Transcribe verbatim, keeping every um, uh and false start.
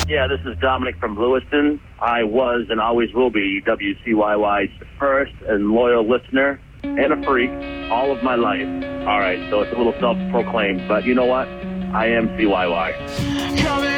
Yeah, this is Dominic from Lewiston. I was and always will be W C Y Y's first and loyal listener and a freak all of my life. All right, so it's a little self-proclaimed, but you know what? I am C Y Y.